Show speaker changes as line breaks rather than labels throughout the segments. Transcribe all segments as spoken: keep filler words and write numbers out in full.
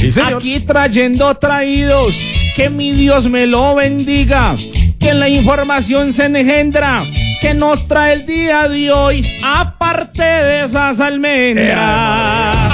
Sí, señor.
Aquí trayendo traídos, que mi Dios me lo bendiga, que la información se engendra, que nos trae el día de hoy, aparte de esas almendras.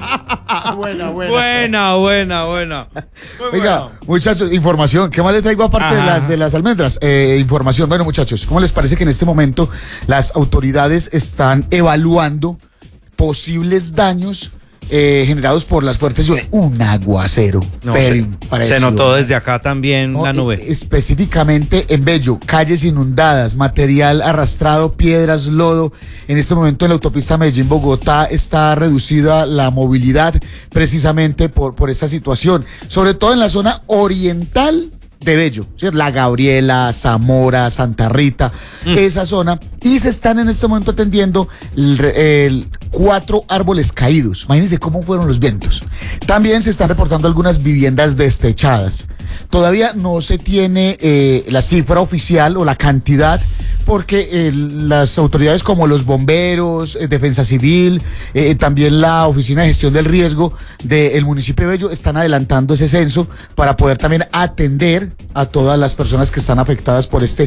Buena, buena.
Buena, buena, buena. Muy
Oiga,
bueno.
muchachos, información. ¿Qué más les traigo aparte de
Ajá.
las de las almendras? Eh, información. Bueno, muchachos, ¿cómo les parece que en este momento las autoridades están evaluando posibles daños eh, generados por las fuertes lluvias? Un aguacero.
No,
pero
se,
impresionante.
se notó desde acá también
No,
la
e-
nube.
Específicamente en Bello, calles inundadas, material arrastrado, piedras, lodo. En este momento en la autopista Medellín-Bogotá está reducida la movilidad precisamente por, por esta situación, sobre todo en la zona oriental de Bello, ¿sí? La Gabriela, Zamora, Santa Rita,
Mm.
esa zona, y se están en este momento atendiendo el, el cuatro árboles caídos. Imagínense cómo fueron los vientos. También se están reportando algunas viviendas destechadas. Todavía no se tiene eh, la cifra oficial o la cantidad, porque eh, las autoridades como los bomberos, eh, Defensa Civil, eh, también la Oficina de Gestión del Riesgo del municipio de Bello están adelantando ese censo para poder también atender a todas las personas que están afectadas por este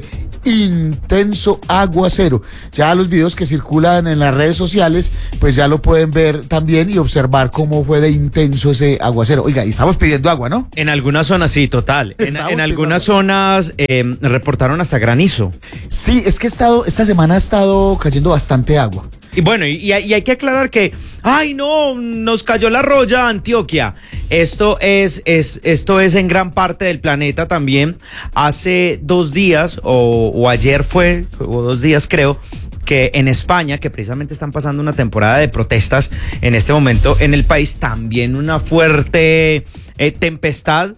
intenso aguacero. Ya los videos que circulan en las redes sociales, pues ya lo pueden ver también y observar cómo fue de intenso ese aguacero. Oiga, y estamos pidiendo agua, ¿no?
En algunas zonas sí, total. En,
Estamos
en algunas
pidiendo
zonas eh, reportaron hasta granizo.
Sí, es que ha estado, esta semana ha estado cayendo bastante agua.
Y bueno, y, y hay y hay que aclarar que, ay no, nos cayó la roya Antioquia. Esto es, es, esto es en gran parte del planeta también. Hace dos días, o, o ayer fue, o dos días creo, que en España, que precisamente están pasando una temporada de protestas en este momento en el país, también una fuerte eh, tempestad.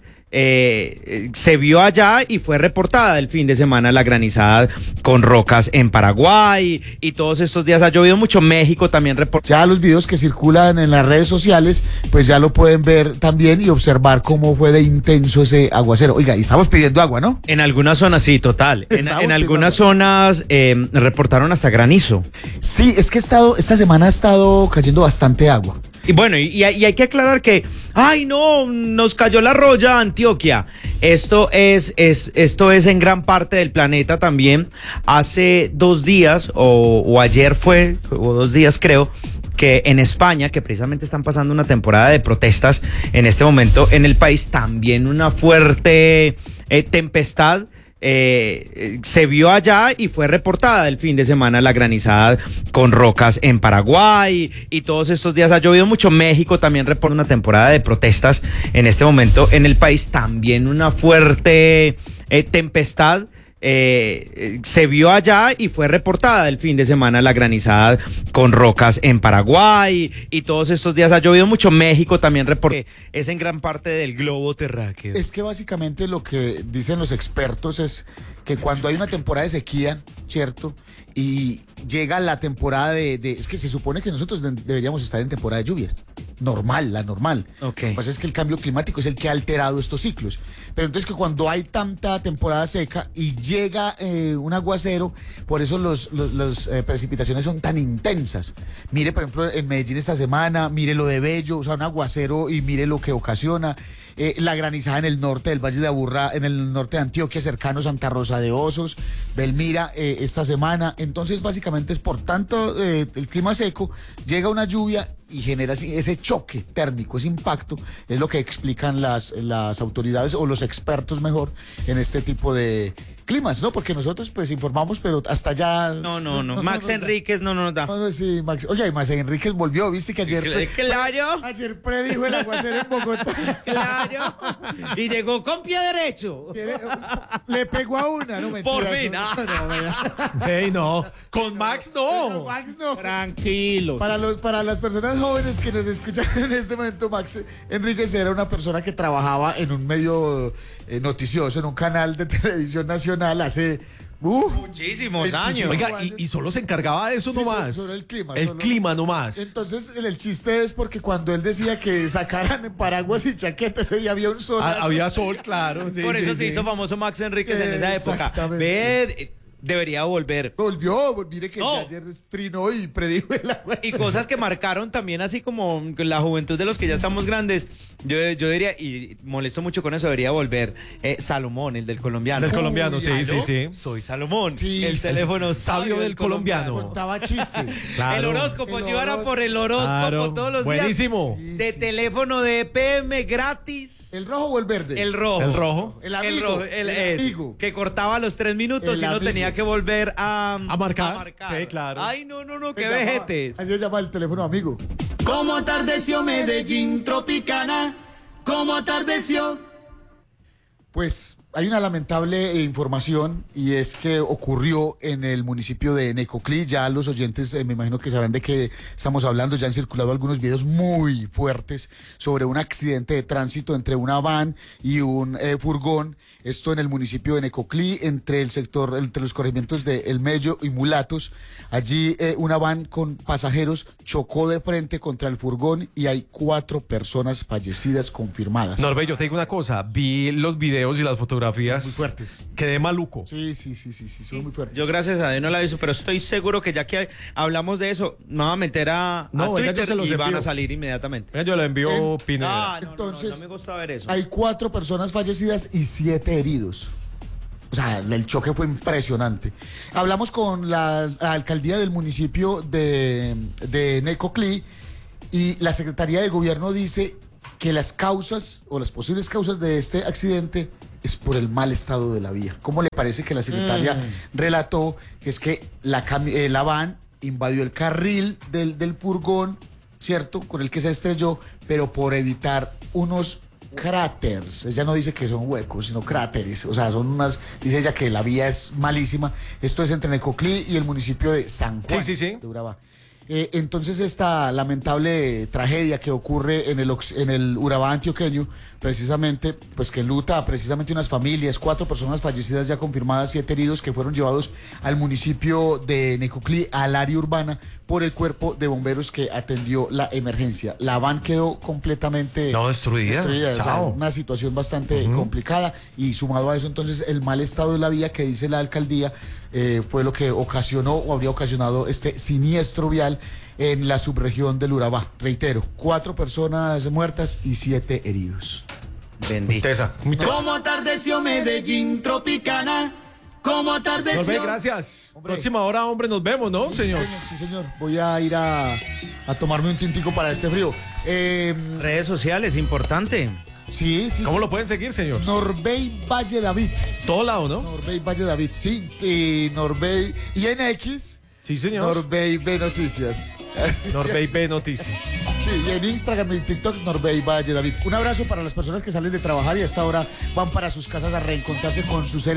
Eh, se vio allá y fue reportada el fin de semana la granizada con rocas en Paraguay, y todos estos días ha llovido mucho. México también reportó.
Ya los videos que circulan en las redes sociales, pues ya lo pueden ver también y observar cómo fue de intenso ese aguacero. Oiga, y estamos pidiendo agua, ¿no?
En algunas zonas sí, total. En,
Estamos
en algunas
pidiendo
zonas eh, reportaron hasta granizo.
Sí, es que ha estado, esta semana ha estado cayendo bastante agua.
Y bueno, y, y hay y hay que aclarar que, ay no, nos cayó la roya Antioquia. Esto es, es, esto es en gran parte del planeta también. Hace dos días, o, o ayer fue, o dos días creo, que en España, que precisamente están pasando una temporada de protestas en este momento en el país, también una fuerte eh, tempestad. Eh, se vio allá y fue reportada el fin de semana la granizada con rocas en Paraguay, y todos estos días ha llovido mucho. México también reporta una temporada de protestas en este momento en el país, también una fuerte eh, tempestad. Eh, se vio allá y fue reportada el fin de semana la granizada con rocas en Paraguay, y todos estos días ha llovido mucho. México también reporta. Es en gran parte del globo terráqueo.
Es que básicamente lo que dicen los expertos es que cuando hay una temporada de sequía, ¿cierto? Y llega la temporada de, de- es que se supone que nosotros de- deberíamos estar en temporada de lluvias. Normal, la normal.
Ok.
Lo que pasa es que el cambio climático es el que ha alterado estos ciclos. Pero entonces que cuando hay tanta temporada seca y llega eh, un aguacero, por eso los, los, los, eh, precipitaciones son tan intensas. Mire, por ejemplo, en Medellín esta semana, mire lo de Bello, o sea, un aguacero, y mire lo que ocasiona. Eh, la granizada en el norte del Valle de Aburrá, en el norte de Antioquia, cercano a Santa Rosa de Osos, Belmira, eh, esta semana. Entonces, básicamente es por tanto eh, el clima seco, llega una lluvia y genera así ese choque térmico, ese impacto, es lo que explican las, las autoridades o los expertos mejor en este tipo de climas, ¿no? Porque nosotros pues informamos, pero hasta allá...
No, no, no. Max Enríquez no nos da.
No, no, sí, Max. Oye, Max Enríquez volvió, viste que ayer...
Cl- Claro,
Ayer predijo el aguacero en Bogotá.
claro. Y llegó con pie derecho.
Quiere- Le pegó a una, no mentiras.
Por fin,
no,
ah.
no, mira.
Hey, no. Con Max
No,
no.
Max no.
Tranquilo.
Para, los, para las personas jóvenes que nos escuchan en este momento, Max Enríquez era una persona que trabajaba en un medio eh, noticioso, en un canal de televisión nacional hace... Uh,
Muchísimos
veinticinco
años.
Oiga, y, y solo se encargaba de eso
Sí,
nomás.
solo el clima,
El
solo-
clima nomás.
Entonces el, el chiste es porque cuando él decía que sacaran paraguas y chaquetas, ese día había un sol.
Ah, había sol, claro. Sí,
Por eso
sí,
se
sí.
hizo famoso Max Enríquez en esa época.
Exactamente.
Ve, eh, debería volver.
Volvió, mire que
No.
ya ayer trinó y predijo el agua.
Y cosas que marcaron también, así como la juventud de los que ya estamos grandes. Yo, yo diría, y molesto mucho con eso, debería volver eh, Salomón, el del colombiano.
Del colombiano, sí,
¿Aló?
sí, sí.
Soy Salomón,
Sí,
el
sí,
teléfono
sí, sabio del colombiano.
Contaba chiste.
Claro.
El horóscopo,
El
yo era
horóscopo.
por el horóscopo
Claro.
todos los días.
Buenísimo.
Sí,
De
sí,
teléfono de E P M gratis.
¿El rojo o el verde?
El rojo.
El rojo.
El amigo.
El rojo, el,
el
es,
amigo.
que cortaba los tres minutos
El
y uno
amigo.
tenía que volver a,
A marcar. Sí, claro.
Ay, no, no, no,
Se
qué
llamaba-
vejetes.
Así se llama el teléfono amigo.
¿Cómo atardeció Medellín Tropicana? ¿Cómo atardeció?
Pues hay una lamentable eh, información y es que ocurrió en el municipio de Necoclí. Ya los oyentes eh, me imagino que sabrán de qué estamos hablando. Ya han circulado algunos videos muy fuertes sobre un accidente de tránsito entre una van y un eh, furgón. Esto en el municipio de Necoclí, entre el sector, entre los corregimientos de El Mello y Mulatos. Allí eh, una van con pasajeros chocó de frente contra el furgón y hay cuatro personas fallecidas confirmadas.
Norbey, yo te digo una cosa. Vi los videos y las fotografías.
Muy fuertes.
Quedé maluco.
Sí, sí, sí, sí, sí, son muy fuertes.
Yo gracias a Dios no la he visto, pero estoy seguro que ya que hablamos de eso, me van a meter a, a
No, venga, yo
Twitter
se los
y van
envío.
a salir inmediatamente.
Venga, yo le envío
En-
Pineda.
Ah, no, no,
Entonces,
no, no me gusta ver eso.
Hay cuatro personas fallecidas y siete heridos. O sea, el choque fue impresionante. Hablamos con la, la alcaldía del municipio de, de Necoclí y la Secretaría de Gobierno dice que las causas o las posibles causas de este accidente es por el mal estado de la vía. ¿Cómo le parece que la secretaria
Mm.
relató que es que la, cami- eh, la van invadió el carril del, del furgón, ¿cierto? Con el que se estrelló, pero por evitar unos cráteres. Ella no dice que son huecos, sino cráteres. O sea, son unas, dice ella que la vía es malísima. Esto es entre Necoclí y el municipio de San Juan
Sí, sí, sí.
de Urabá. Eh, entonces esta lamentable tragedia que ocurre en el, ox- en el Urabá antioqueño, precisamente, pues que luta precisamente unas familias, cuatro personas fallecidas ya confirmadas, siete heridos que fueron llevados al municipio de Necoclí, al área urbana, por el cuerpo de bomberos que atendió la emergencia. La van quedó completamente
No, destruida.
o sea,
Chao.
una situación bastante complicada y sumado a eso entonces el mal estado de la vía que dice la alcaldía eh, fue lo que ocasionó o habría ocasionado este siniestro vial en la subregión del Urabá. Reitero, cuatro personas muertas y siete heridos.
Bendito.
Tesa. Muy tesa.
¿Cómo atardeció Medellín Tropicana? ¿Cómo
Norbey,
atardeció?
gracias.
Hombre.
Próxima hora, hombre, nos vemos, ¿no, señor?
Sí, señor. Voy a ir a, a tomarme un tintico para este frío. Eh,
Redes sociales, importante.
sí, sí.
¿Cómo
sí.
lo pueden seguir, señor?
Norbey Valle David.
Todo lado, ¿no?
Norbey Valle David, sí. Y Norbey. Y en X.
Sí, señor.
Norbey B Noticias.
Norbey B Noticias.
Sí, y en Instagram y TikTok, Norbey Valle David. Un abrazo para las personas que salen de trabajar y hasta ahora van para sus casas a reencontrarse con sus seres